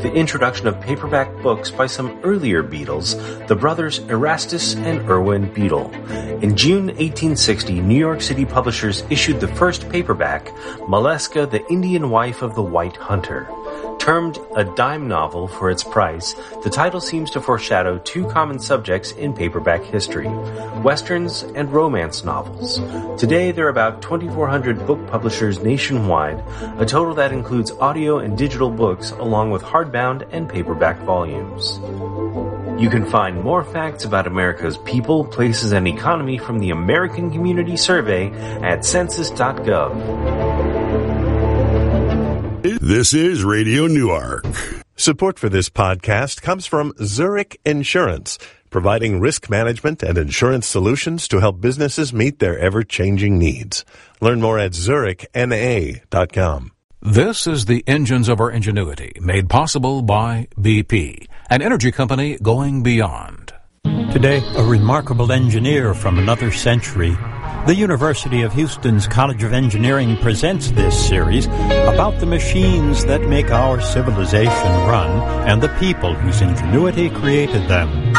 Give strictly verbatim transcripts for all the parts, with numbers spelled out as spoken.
the introduction of paperback books by some earlier Beatles, the brothers Erastus and Irwin Beadle. In June eighteen sixty, New York City publishers issued the first paperback, Maleska, the Indian Wife of the White Hunter. Termed a dime novel for its price, the title seems to foreshadow two common subjects in paperback history, westerns and romance novels. Today there are about twenty-four hundred book publishers nationwide, a total that includes audio and digital books along with hardbound and paperback volumes. You can find more facts about America's people, places, and economy from the American Community Survey at census dot gov. This is Radio Newark. Support for this podcast comes from Zurich Insurance, providing risk management and insurance solutions to help businesses meet their ever-changing needs. Learn more at zurich n a dot com. This is the Engines of Our Ingenuity, made possible by B P, an energy company going beyond. Today, a remarkable engineer from another century. The University of Houston's College of Engineering presents this series about the machines that make our civilization run and the people whose ingenuity created them.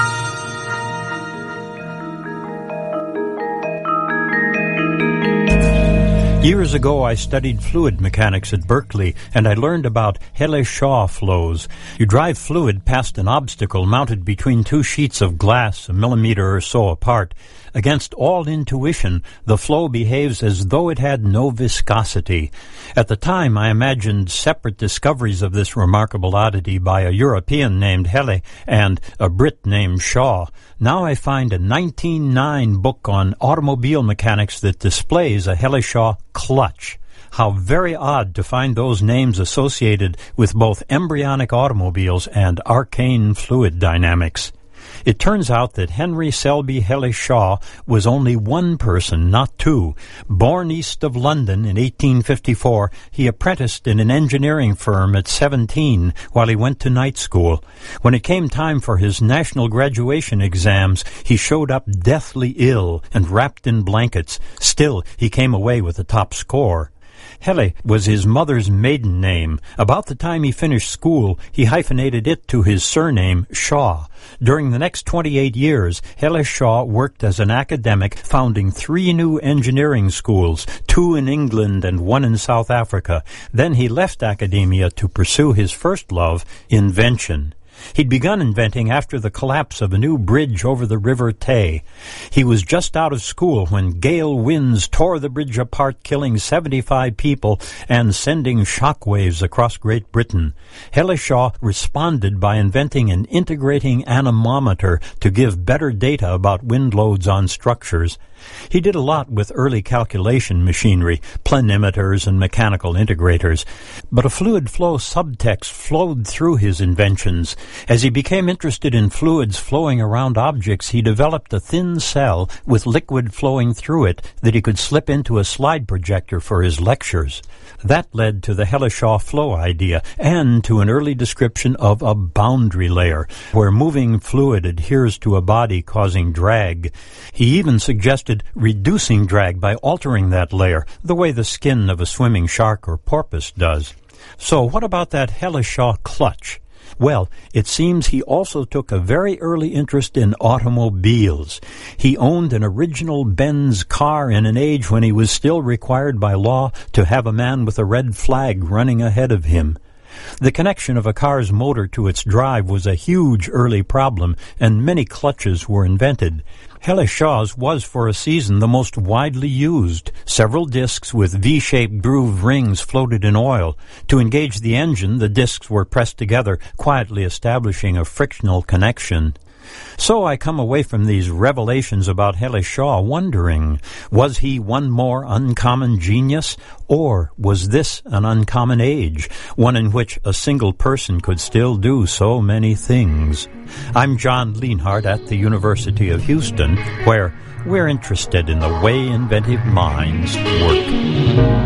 Years ago, I studied fluid mechanics at Berkeley, and I learned about Hele-Shaw flows. You drive fluid past an obstacle mounted between two sheets of glass a millimeter or so apart. Against all intuition, the flow behaves as though it had no viscosity. At the time, I imagined separate discoveries of this remarkable oddity by a European named Hele and a Brit named Shaw. Now I find a nineteen oh nine book on automobile mechanics that displays a Hele-Shaw clutch. How very odd to find those names associated with both embryonic automobiles and arcane fluid dynamics. It turns out that Henry Selby Hele-Shaw was only one person, not two. Born east of London in eighteen fifty-four, he apprenticed in an engineering firm at seventeen while he went to night school. When it came time for his national graduation exams, he showed up deathly ill and wrapped in blankets. Still, he came away with the top score. Hele was his mother's maiden name. About the time he finished school, he hyphenated it to his surname, Shaw. During the next twenty-eight years, Hele-Shaw worked as an academic, founding three new engineering schools, two in England and one in South Africa. Then he left academia to pursue his first love, invention. He'd begun inventing after the collapse of a new bridge over the River Tay. He was just out of school when gale winds tore the bridge apart, killing seventy-five people and sending shock waves across Great Britain. Hele-Shaw responded by inventing an integrating anemometer to give better data about wind loads on structures. He did a lot with early calculation machinery, planimeters and mechanical integrators, but a fluid flow subtext flowed through his inventions. As he became interested in fluids flowing around objects, he developed a thin cell with liquid flowing through it that he could slip into a slide projector for his lectures. That led to the Hele-Shaw flow idea and to an early description of a boundary layer, where moving fluid adheres to a body causing drag. He even suggested reducing drag by altering that layer, the way the skin of a swimming shark or porpoise does. So what about that Hele-Shaw clutch? Well, it seems he also took a very early interest in automobiles. He owned an original Benz car in an age when he was still required by law to have a man with a red flag running ahead of him. The connection of a car's motor to its drive was a huge early problem, and many clutches were invented. Hele-Shaw's was for a season the most widely used. Several discs with V-shaped groove rings floated in oil. To engage the engine, the discs were pressed together, quietly establishing a frictional connection. So I come away from these revelations about Hele-Shaw wondering, was he one more uncommon genius, or was this an uncommon age, one in which a single person could still do so many things? I'm John Lienhardt at the University of Houston, where we're interested in the way inventive minds work.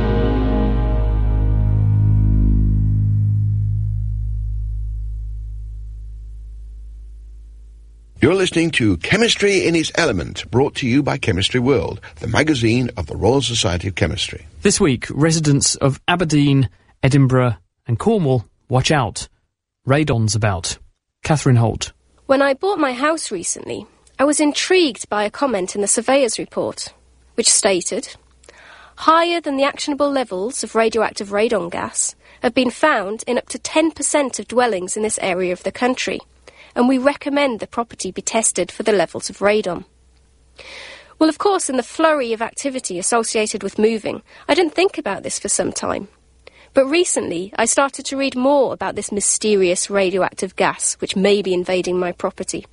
You're listening to Chemistry in Its Element, brought to you by Chemistry World, the magazine of the Royal Society of Chemistry. This week, residents of Aberdeen, Edinburgh and Cornwall, watch out. radon's about. Catherine Holt. When I bought my house recently, I was intrigued by a comment in the surveyor's report, which stated, higher than the actionable levels of radioactive radon gas have been found in up to ten percent of dwellings in this area of the country, and we recommend the property be tested for the levels of radon. Well, of course, in the flurry of activity associated with moving, I didn't think about this for some time. But recently, I started to read more about this mysterious radioactive gas which may be invading my property.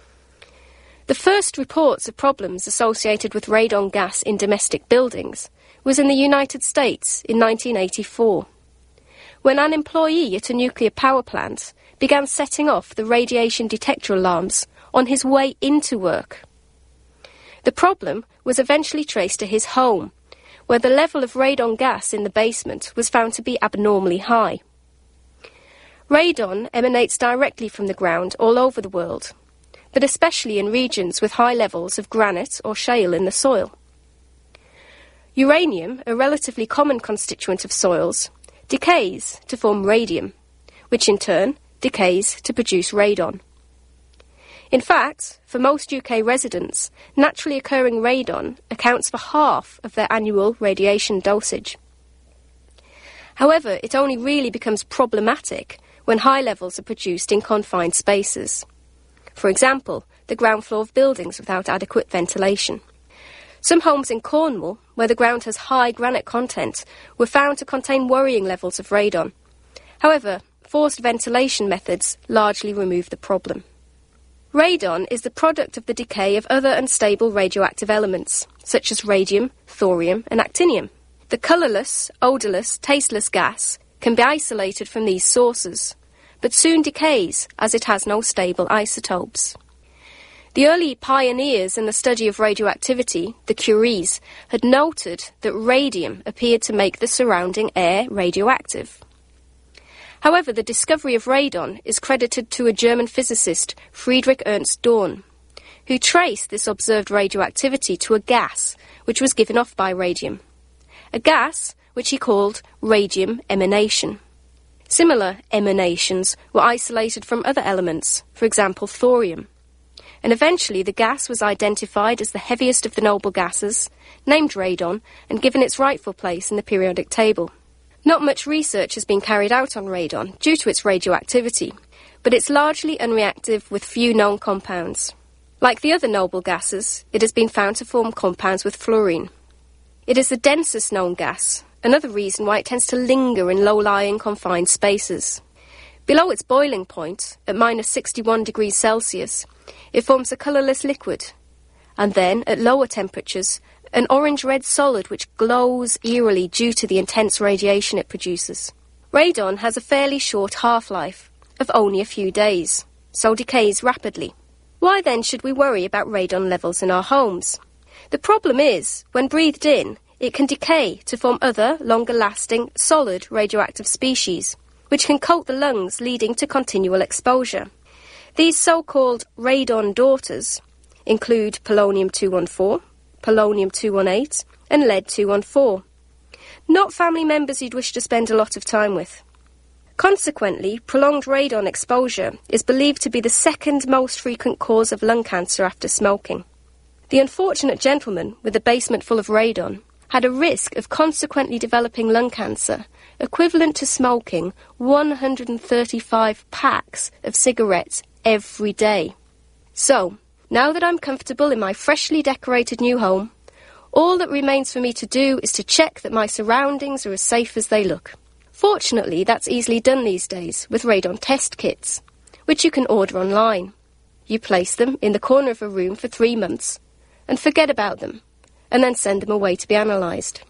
The first reports of problems associated with radon gas in domestic buildings was in the United States in nineteen eighty-four, when an employee at a nuclear power plant began setting off the radiation detector alarms on his way into work. The problem was eventually traced to his home, where the level of radon gas in the basement was found to be abnormally high. Radon emanates directly from the ground all over the world, but especially in regions with high levels of granite or shale in the soil. Uranium, a relatively common constituent of soils, decays to form radium, which in turn decays to produce radon. In fact, for most U K residents, naturally occurring radon accounts for half of their annual radiation dosage. However, it only really becomes problematic when high levels are produced in confined spaces. For example, the ground floor of buildings without adequate ventilation. Some homes in Cornwall, where the ground has high granite content, were found to contain worrying levels of radon. However, forced ventilation methods largely remove the problem. Radon is the product of the decay of other unstable radioactive elements, such as radium, thorium and actinium. The colourless, odourless, tasteless gas can be isolated from these sources, but soon decays as it has no stable isotopes. The early pioneers in the study of radioactivity, the Curies, had noted that radium appeared to make the surrounding air radioactive. However, the discovery of radon is credited to a German physicist, Friedrich Ernst Dorn, who traced this observed radioactivity to a gas which was given off by radium, a gas which he called radium emanation. Similar emanations were isolated from other elements, for example thorium, and eventually the gas was identified as the heaviest of the noble gases, named radon, and given its rightful place in the periodic table. Not much research has been carried out on radon due to its radioactivity, but it's largely unreactive with few known compounds. Like the other noble gases, it has been found to form compounds with fluorine. It is the densest known gas, another reason why it tends to linger in low-lying confined spaces. Below its boiling point, at minus sixty-one degrees Celsius, it forms a colourless liquid, and then, at lower temperatures, an orange-red solid which glows eerily due to the intense radiation it produces. Radon has a fairly short half-life, of only a few days, so decays rapidly. Why then should we worry about radon levels in our homes? The problem is, when breathed in, it can decay to form other, longer-lasting, solid radioactive species, which can coat the lungs, leading to continual exposure. These so-called radon daughters include polonium two fourteen, polonium two eighteen and lead two fourteen. Not family members you'd wish to spend a lot of time with. Consequently, prolonged radon exposure is believed to be the second most frequent cause of lung cancer after smoking. The unfortunate gentleman with a basement full of radon had a risk of consequently developing lung cancer equivalent to smoking one hundred thirty-five packs of cigarettes every day. So, now that I'm comfortable in my freshly decorated new home, all that remains for me to do is to check that my surroundings are as safe as they look. Fortunately, that's easily done these days with radon test kits, which you can order online. You place them in the corner of a room for three months and forget about them, and then send them away to be analysed.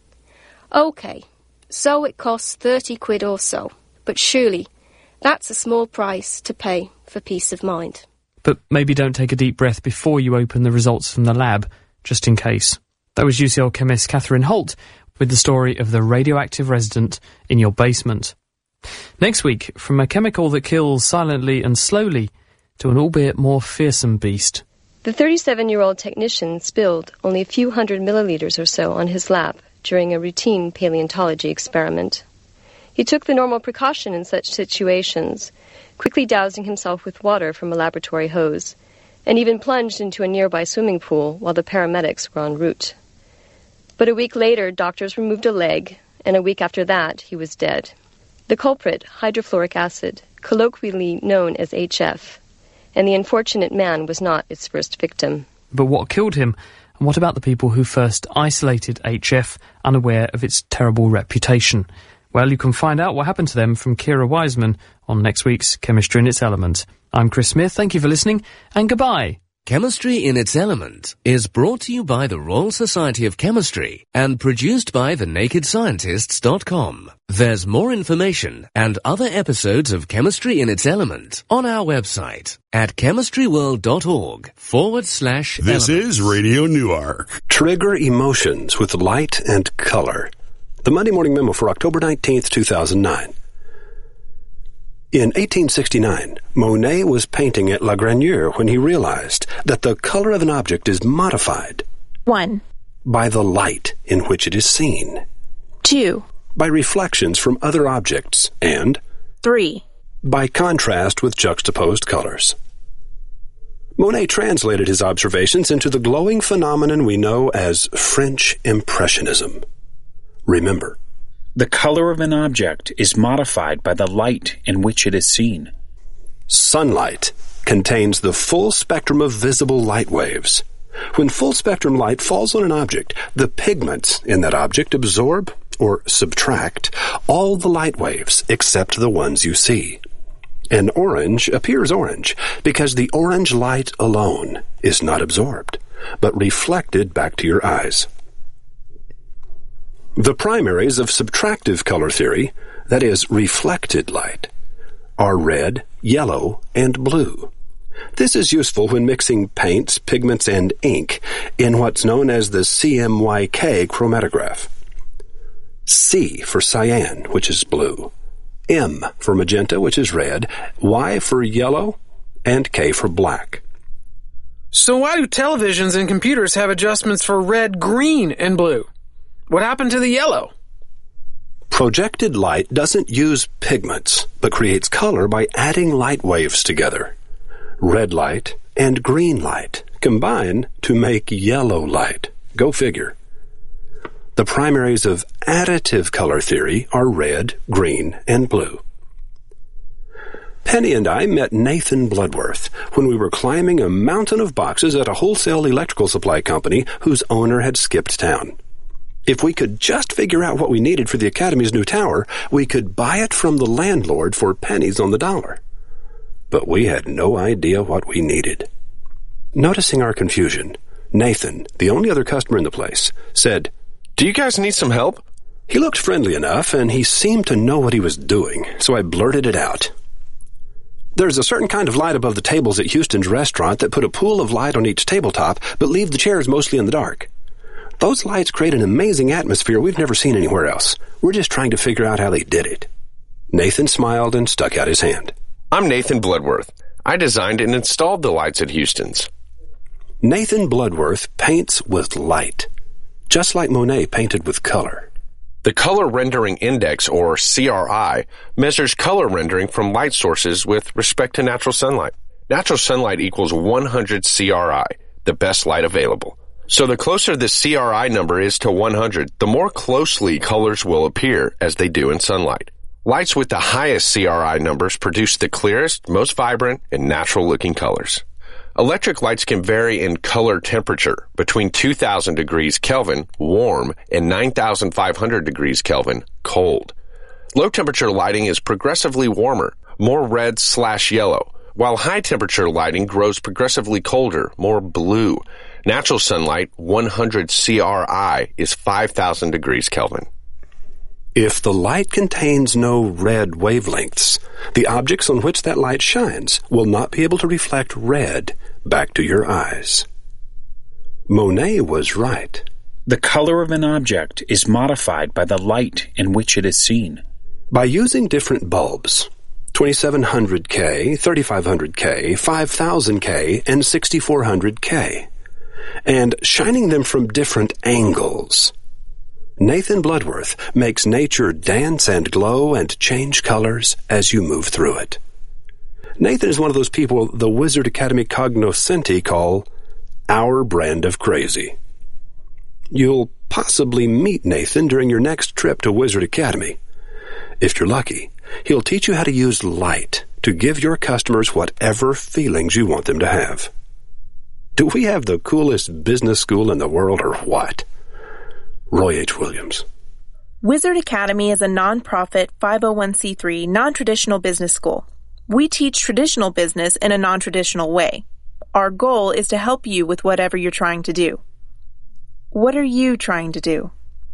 OK, so it costs thirty quid or so, but surely that's a small price to pay for peace of mind. But maybe don't take a deep breath before you open the results from the lab, just in case. That was U C L chemist Catherine Holt with the story of the radioactive resident in your basement. Next week, from a chemical that kills silently and slowly to an albeit more fearsome beast. The thirty-seven-year-old technician spilled only a few hundred millilitres or so on his lap during a routine paleontology experiment. He took the normal precaution in such situations, quickly dousing himself with water from a laboratory hose, and even plunged into a nearby swimming pool while the paramedics were en route. But a week later, doctors removed a leg, and a week after that, he was dead. The culprit, hydrofluoric acid, colloquially known as H F, and the unfortunate man was not its first victim. But what killed him? And what about the people who first isolated H F, unaware of its terrible reputation? Well, you can find out what happened to them from Kira Wiseman on next week's Chemistry in its Element. I'm Chris Smith, thank you for listening, and goodbye. Chemistry in its Element is brought to you by the Royal Society of Chemistry and produced by the naked scientists dot com. There's more information and other episodes of Chemistry in its Element on our website at chemistryworld.org forward slash This elements. is Radio Newark. Trigger emotions with light and color. The Monday Morning Memo for October nineteenth, two thousand nine. In eighteen sixty-nine, Monet was painting at La Grenier when he realized that the color of an object is modified. One. By the light in which it is seen. Two. By reflections from other objects. And Three. by contrast with juxtaposed colors. Monet translated his observations into the glowing phenomenon we know as French Impressionism. Remember, the color of an object is modified by the light in which it is seen. Sunlight contains the full spectrum of visible light waves. When full spectrum light falls on an object, the pigments in that object absorb or subtract all the light waves except the ones you see. An orange appears orange because the orange light alone is not absorbed, but reflected back to your eyes. The primaries of subtractive color theory, that is, reflected light, are red, yellow, and blue. This is useful when mixing paints, pigments, and ink in what's known as the C M Y K chromatograph. C for cyan, which is blue, M for magenta, which is red, Y for yellow, and K for black. So why do televisions and computers have adjustments for red, green, and blue? What happened to the yellow? Projected light doesn't use pigments, but creates color by adding light waves together. Red light and green light combine to make yellow light. Go figure. The primaries of additive color theory are red, green, and blue. Penny and I met Nathan Bloodworth when we were climbing a mountain of boxes at a wholesale electrical supply company whose owner had skipped town. If we could just figure out what we needed for the Academy's new tower, we could buy it from the landlord for pennies on the dollar. But we had no idea what we needed. Noticing our confusion, Nathan, the only other customer in the place, said, "Do you guys need some help?" He looked friendly enough, and he seemed to know what he was doing, so I blurted it out. "There's a certain kind of light above the tables at Houston's restaurant that put a pool of light on each tabletop, but leave the chairs mostly in the dark. Those lights create an amazing atmosphere we've never seen anywhere else. We're just trying to figure out how they did it." Nathan smiled and stuck out his hand. "I'm Nathan Bloodworth. I designed and installed the lights at Houston's." Nathan Bloodworth paints with light, just like Monet painted with color. The Color Rendering Index, or C R I, measures color rendering from light sources with respect to natural sunlight. Natural sunlight equals one hundred C R I, the best light available. So the closer the C R I number is to one hundred, the more closely colors will appear as they do in sunlight. Lights with the highest C R I numbers produce the clearest, most vibrant, and natural-looking colors. Electric lights can vary in color temperature between two thousand degrees Kelvin, warm, and nine thousand five hundred degrees Kelvin, cold. Low-temperature lighting is progressively warmer, more red slash yellow, while high-temperature lighting grows progressively colder, more blue. Natural sunlight, one hundred C R I, is five thousand degrees Kelvin. If the light contains no red wavelengths, the objects on which that light shines will not be able to reflect red back to your eyes. Monet was right. The color of an object is modified by the light in which it is seen. By using different bulbs, twenty-seven hundred K, thirty-five hundred K, five thousand K, and sixty-four hundred K, and shining them from different angles, Nathan Bloodworth makes nature dance and glow and change colors as you move through it. Nathan is one of those people the Wizard Academy cognoscenti call our brand of crazy. You'll possibly meet Nathan during your next trip to Wizard Academy. If you're lucky, he'll teach you how to use light to give your customers whatever feelings you want them to have. Do we have the coolest business school in the world or what? Roy H. Williams. Wizard Academy is a nonprofit five oh one c three non-traditional business school. We teach traditional business in a non-traditional way. Our goal is to help you with whatever you're trying to do. What are you trying to do?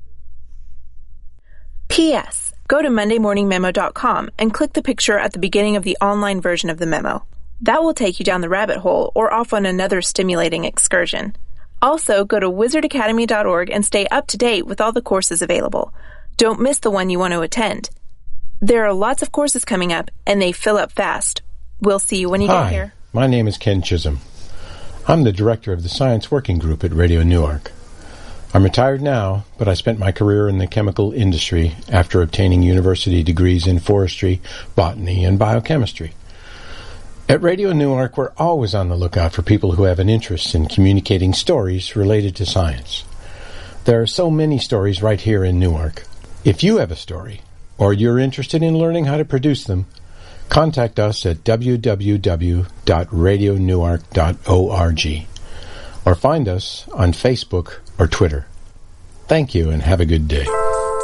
P S. Go to monday morning memo dot com and click the picture at the beginning of the online version of the memo. That will take you down the rabbit hole or off on another stimulating excursion. Also, go to wizard academy dot org and stay up to date with all the courses available. Don't miss the one you want to attend. There are lots of courses coming up, and they fill up fast. We'll see you when you Hi, get here. My name is Ken Chisholm. I'm the director of the Science Working Group at Radio Newark. I'm retired now, but I spent my career in the chemical industry after obtaining university degrees in forestry, botany, and biochemistry. At Radio Newark, we're always on the lookout for people who have an interest in communicating stories related to science. There are so many stories right here in Newark. If you have a story, or you're interested in learning how to produce them, contact us at w w w dot radio newark dot org or find us on Facebook or Twitter. Thank you and have a good day.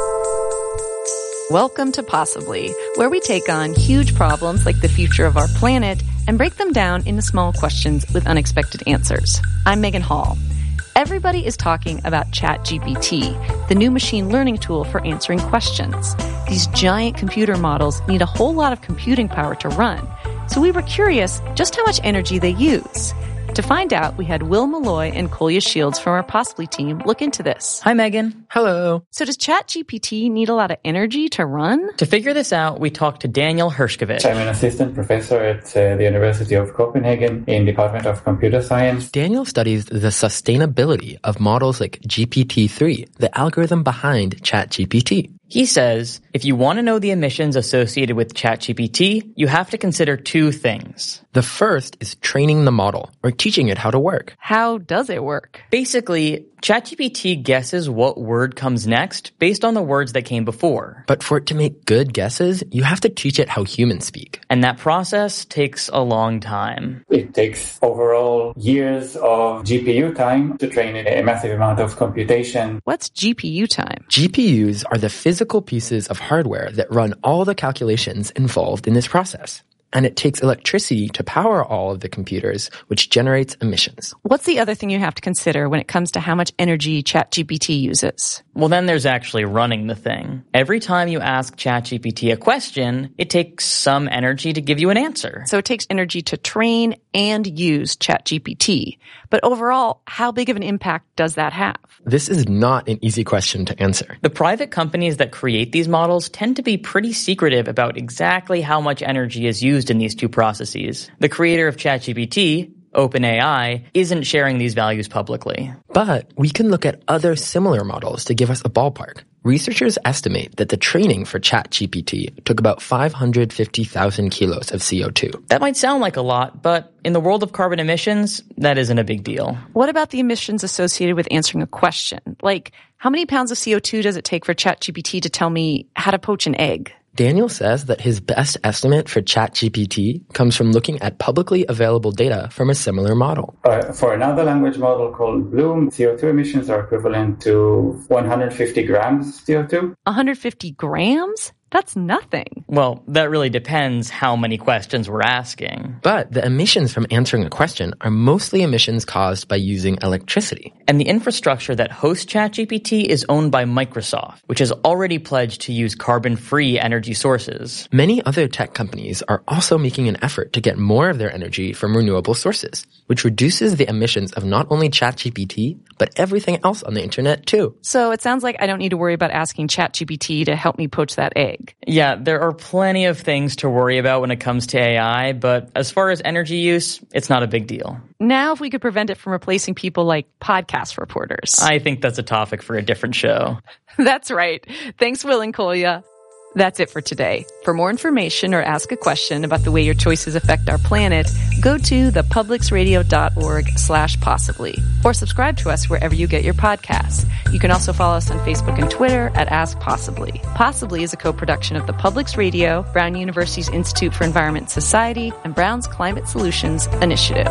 Welcome to Possibly, where we take on huge problems like the future of our planet and break them down into small questions with unexpected answers. I'm Megan Hall. Everybody is talking about ChatGPT, the new machine learning tool for answering questions. These giant computer models need a whole lot of computing power to run, so we were curious just how much energy they use. To find out, we had Will Malloy and Kolya Shields from our Possibly team look into this. Hi, Megan. Hello. So does ChatGPT need a lot of energy to run? To figure this out, we talked to Daniel Hershkovich. I'm an assistant professor at uh, the University of Copenhagen in the Department of Computer Science. Daniel studies the sustainability of models like G P T three, the algorithm behind ChatGPT. He says, if you want to know the emissions associated with ChatGPT, you have to consider two things. The first is training the model, or teaching it how to work. How does it work? Basically, ChatGPT guesses what word comes next based on the words that came before. But for it to make good guesses, you have to teach it how humans speak. And that process takes a long time. It takes overall years of G P U time to train a massive amount of computation. What's G P U time? G P Us are the physical pieces of hardware that run all the calculations involved in this process. And it takes electricity to power all of the computers, which generates emissions. What's the other thing you have to consider when it comes to how much energy ChatGPT uses? Well, then there's actually running the thing. Every time you ask ChatGPT a question, it takes some energy to give you an answer. So it takes energy to train and use ChatGPT. But overall, how big of an impact does that have? This is not an easy question to answer. The private companies that create these models tend to be pretty secretive about exactly how much energy is used in these two processes. The creator of ChatGPT, OpenAI, isn't sharing these values publicly. But we can look at other similar models to give us a ballpark. Researchers estimate that the training for ChatGPT took about five hundred fifty thousand kilos of C O two. That might sound like a lot, but in the world of carbon emissions, that isn't a big deal. What about the emissions associated with answering a question? Like, how many pounds of C O two does it take for ChatGPT to tell me how to poach an egg? Daniel says that his best estimate for ChatGPT comes from looking at publicly available data from a similar model. Uh, for another language model called Bloom, C O two emissions are equivalent to one hundred fifty grams C O two. one hundred fifty grams? That's nothing. Well, that really depends how many questions we're asking. But the emissions from answering a question are mostly emissions caused by using electricity. And the infrastructure that hosts ChatGPT is owned by Microsoft, which has already pledged to use carbon-free energy sources. Many other tech companies are also making an effort to get more of their energy from renewable sources, which reduces the emissions of not only ChatGPT, but everything else on the internet too. So it sounds like I don't need to worry about asking ChatGPT to help me poach that egg. Yeah, there are plenty of things to worry about when it comes to A I, but as far as energy use, it's not a big deal. Now, if we could prevent it from replacing people like podcast reporters. I think that's a topic for a different show. That's right. Thanks, Will and Kolya. That's it for today. For more information or ask a question about the way your choices affect our planet, go to thepublicsradio.org slash possibly, or subscribe to us wherever you get your podcasts. You can also follow us on Facebook and Twitter at Ask Possibly. Possibly is a co-production of the Publics Radio, Brown University's Institute for Environment and Society, and Brown's Climate Solutions Initiative.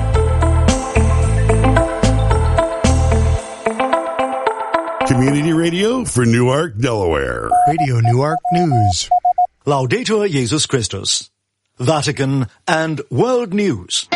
Community radio for Newark, Delaware. Radio Newark News. Laudator Jesus Christus. Vatican and World News.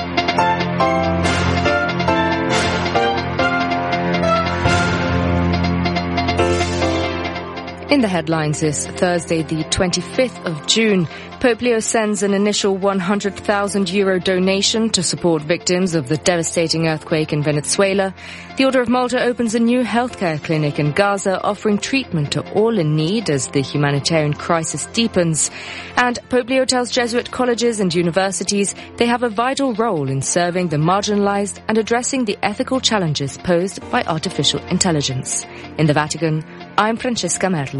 In the headlines this Thursday, the twenty-fifth of June, Pope Leo sends an initial one hundred thousand euro donation to support victims of the devastating earthquake in Venezuela. The Order of Malta opens a new healthcare clinic in Gaza, offering treatment to all in need as the humanitarian crisis deepens. And Pope Leo tells Jesuit colleges and universities they have a vital role in serving the marginalized and addressing the ethical challenges posed by artificial intelligence. In the Vatican, I'm Francesca Merlo.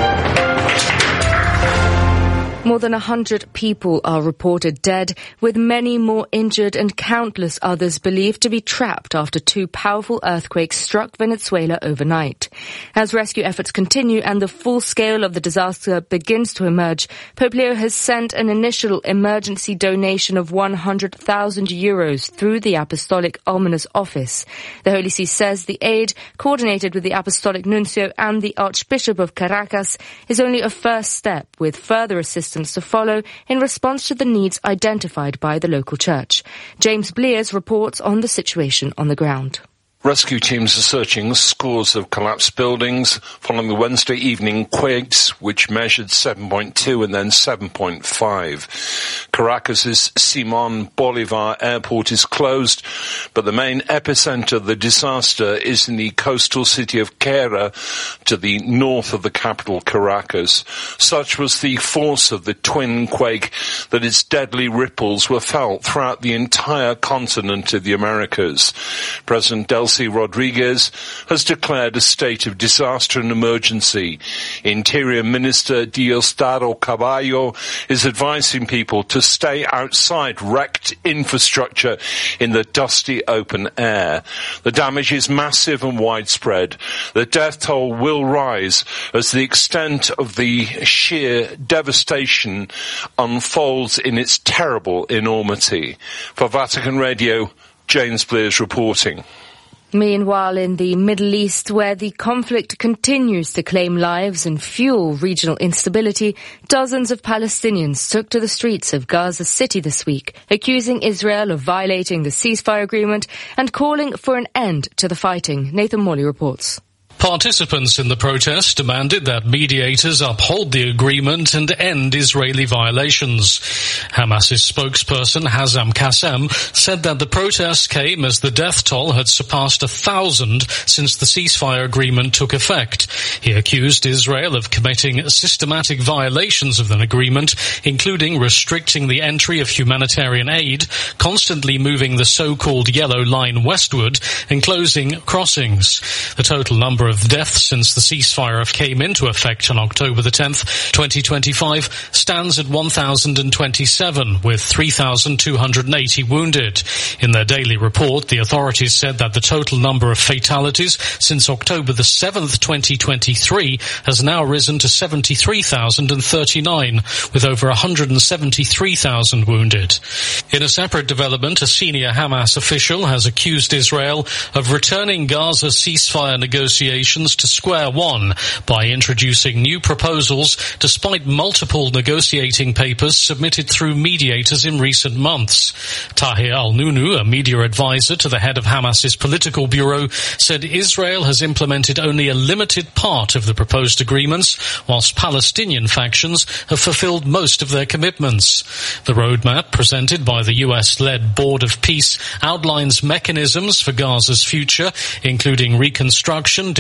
More than a hundred people are reported dead, with many more injured and countless others believed to be trapped after two powerful earthquakes struck Venezuela overnight. As rescue efforts continue and the full scale of the disaster begins to emerge, Pope Leo has sent an initial emergency donation of one hundred thousand euros through the Apostolic Almoner's Office. The Holy See says the aid, coordinated with the Apostolic Nuncio and the Archbishop of Caracas, is only a first step, with further assistance to follow in response to the needs identified by the local church. James Blears reports on the situation on the ground. Rescue teams are searching scores of collapsed buildings following the Wednesday evening quakes, which measured seven point two and then seven point five. Caracas's Simon Bolivar airport is closed, but the main epicenter of the disaster is in the coastal city of Quera, to the north of the capital, Caracas. Such was the force of the twin quake that its deadly ripples were felt throughout the entire continent of the Americas. President Delcy Rodriguez has declared a state of disaster and emergency. Interior Minister Diosdado Caballo is advising people to stay outside wrecked infrastructure in the dusty open air. The damage is massive and widespread. The death toll will rise as the extent of the sheer devastation unfolds in its terrible enormity. For Vatican Radio, James Blears reporting. Meanwhile, in the Middle East, where the conflict continues to claim lives and fuel regional instability, dozens of Palestinians took to the streets of Gaza City this week, accusing Israel of violating the ceasefire agreement and calling for an end to the fighting. Nathan Morley reports. Participants in the protest demanded that mediators uphold the agreement and end Israeli violations. Hamas's spokesperson Hazem Qassem said that the protest came as the death toll had surpassed a thousand since the ceasefire agreement took effect. He accused Israel of committing systematic violations of the agreement, including restricting the entry of humanitarian aid, constantly moving the so-called yellow line westward, and closing crossings. The total number of deaths since the ceasefire came into effect on October the tenth, twenty twenty-five, stands at one thousand twenty-seven, with three thousand two hundred eighty wounded. In their daily report, the authorities said that the total number of fatalities since October the seventh, twenty twenty-three, has now risen to seventy-three thousand thirty-nine, with over one hundred seventy-three thousand wounded. In a separate development, a senior Hamas official has accused Israel of returning Gaza's ceasefire negotiations to square one by introducing new proposals despite multiple negotiating papers submitted through mediators in recent months. Tahir al-Nunu, a media advisor to the head of Hamas's political bureau, said Israel has implemented only a limited part of the proposed agreements, whilst Palestinian factions have fulfilled most of their commitments. The roadmap presented by the U S-led Board of Peace outlines mechanisms for Gaza's future, including reconstruction,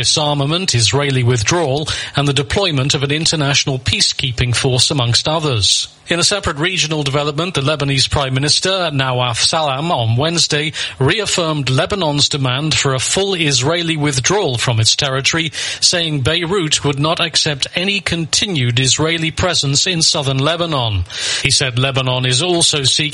disarmament, Israeli withdrawal, and the deployment of an international peacekeeping force, amongst others. In a separate regional development, the Lebanese Prime Minister, Nawaf Salam, on Wednesday reaffirmed Lebanon's demand for a full Israeli withdrawal from its territory, saying Beirut would not accept any continued Israeli presence in southern Lebanon. He said Lebanon is also seeking